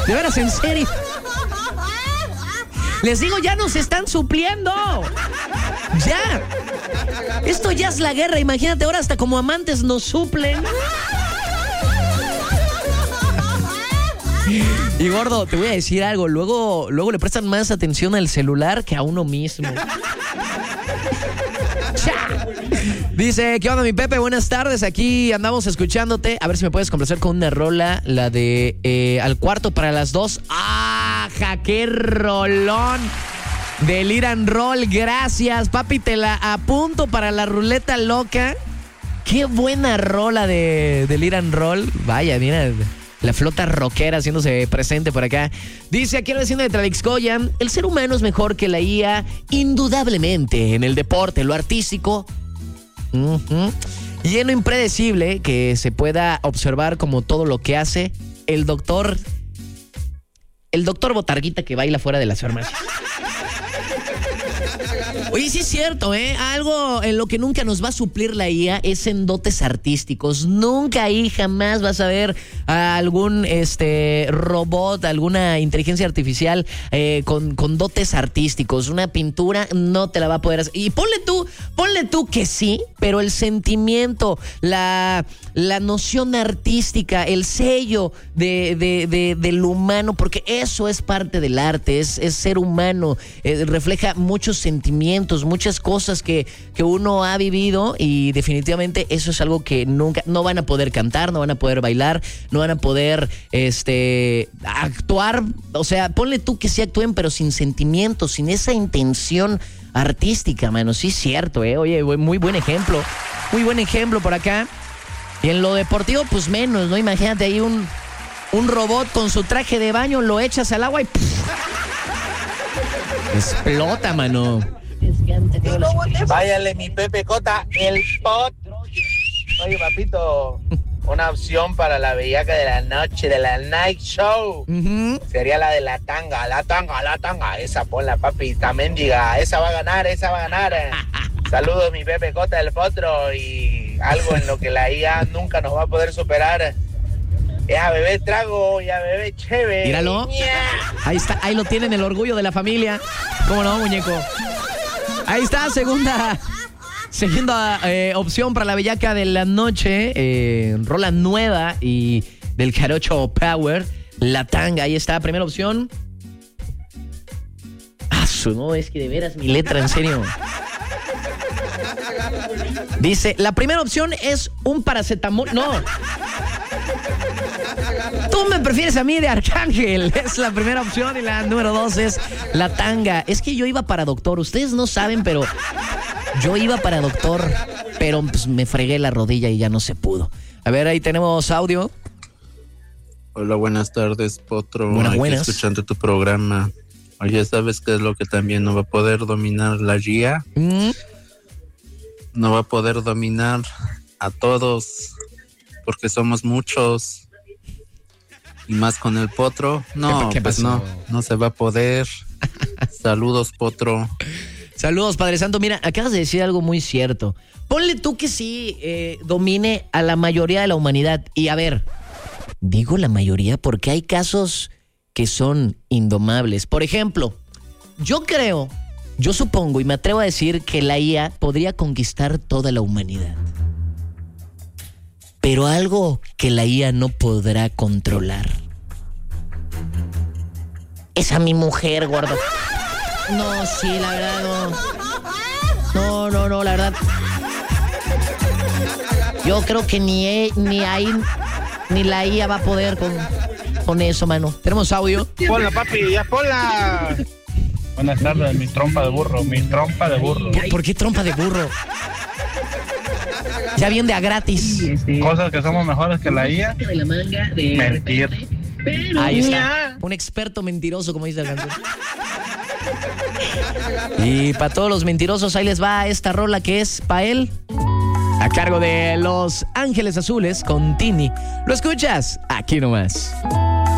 De veras, en serio. Les digo, ya nos están supliendo. Ya. Esto ya es la guerra. Imagínate, ahora hasta como amantes nos suplen. Y gordo, te voy a decir algo. Luego le prestan más atención al celular que a uno mismo. Dice, ¿qué onda, mi Pepe? Buenas tardes, aquí andamos escuchándote. A ver si me puedes complacer con una rola, la de Al Cuarto para las 2. ¡Ah, qué rolón! Del Irán Roll, gracias, papi, te la apunto para la ruleta loca. Qué buena rola del Irán Roll. Vaya, mira, la flota rockera haciéndose presente por acá. Dice aquí el vecino de Tlalixcoya, el ser humano es mejor que la IA, indudablemente, en el deporte, lo artístico. Y en lo impredecible que se pueda observar como todo lo que hace el doctor Botarguita que baila fuera de las farmacias. Oye, sí es cierto, algo en lo que nunca nos va a suplir la IA es en dotes artísticos. Nunca ahí jamás vas a ver a algún robot, alguna inteligencia artificial con dotes artísticos. Una pintura no te la va a poder hacer. Y ponle tú que sí, pero el sentimiento, la noción artística, el sello del humano, porque eso es parte del arte, es ser humano, refleja muchos sentimientos, muchas cosas que uno ha vivido, y definitivamente eso es algo que nunca, no van a poder cantar, no van a poder bailar, no van a poder actuar. O sea, ponle tú que sí actúen, pero sin sentimientos, sin esa intención artística, mano. Sí es cierto, oye, muy buen ejemplo por acá. Y en lo deportivo, pues menos, ¿no? Imagínate ahí un robot con su traje de baño, lo echas al agua y ¡puf! Explota, mano. Váyale, mi Pepe Cota, el pot. Oye, papito, una opción para la bellaca de la noche, de la night show, sería la de la tanga. Esa ponla, papi, esta mendiga, esa va a ganar. Saludos, mi Pepe Cota, el potro, y algo en lo que la IA nunca nos va a poder superar. Es a beber trago y a beber cheve. Míralo. Ahí está, ahí lo tienen, el orgullo de la familia. ¿Cómo no, muñeco? Ahí está, segunda opción para la bellaca de la noche. Rola nueva y del Jarocho Power, la tanga. Ahí está, primera opción. No, es que de veras mi letra, en serio. Dice, la primera opción es un paracetamol. No. Tú me prefieres a mí de Arcángel. Es la primera opción y la número 2 es la tanga. Es que yo iba para doctor. Ustedes no saben, pero yo iba para doctor, pero pues, me fregué la rodilla y ya no se pudo. A ver, ahí tenemos audio. Hola, buenas tardes, Potro. Buenas. Escuchando tu programa. Oye, ¿sabes qué es lo que también no va a poder dominar la IA? No va a poder dominar a todos, porque somos muchos. Y más con el Potro. No, ¿Qué pues pasó? no se va a poder. Saludos, Potro. Saludos, Padre Santo. Mira, acabas de decir algo muy cierto. Ponle tú que sí domine a la mayoría de la humanidad. Y a ver, digo la mayoría porque hay casos que son indomables. Por ejemplo, yo supongo y me atrevo a decir que la IA podría conquistar toda la humanidad. Pero algo que la IA no podrá controlar es a mi mujer, gordo. No, sí, la verdad no, la verdad. Yo creo que ni la IA va a poder con eso, mano. Tenemos audio. Ponla, papi, ya ponla. Buenas tardes, mi trompa de burro. ¿Por qué trompa de burro? Ya viene de a gratis. Cosas que somos mejores que la IA. Mentir. Ahí está. Un experto mentiroso, como dice la canción. Y para todos los mentirosos, ahí les va esta rola que es para él, a cargo de Los Ángeles Azules con Tini. ¿Lo escuchas? Aquí nomás.